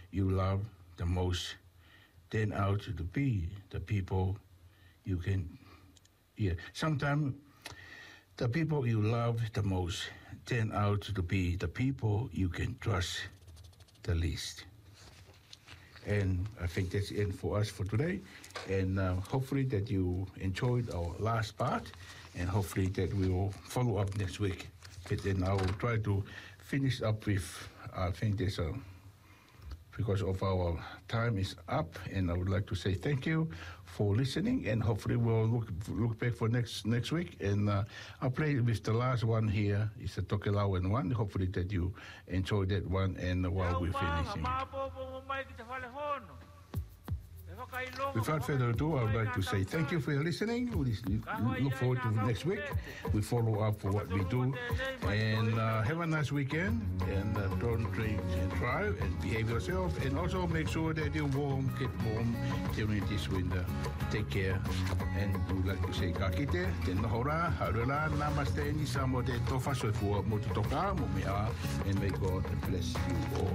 you love the most turn out to be the people you can. Yeah, sometimes the people you love the most turn out to be the people you can trust the least. And I think that's it for us for today. And hopefully that you enjoyed our last part. And hopefully that we will follow up next week. But then I will try to finish up with, I think there's a, because of our time is up. And I would like to say thank you for listening. And hopefully we'll look back for next week. And I'll play with the last one here. It's a Tokelauan one. Hopefully that you enjoy that one. And while we're finishing. Without further ado, I would like to say thank you for your listening. We look forward to next week. We follow up for what we do. And have a nice weekend. And don't drink and drive and behave yourself. And also make sure that you're warm, keep warm during this winter. Take care. And we would like to say kakite, tena hora, harula, namaste, ni samo te tofa soifua, mo te toka, mo mea, and may God bless you all.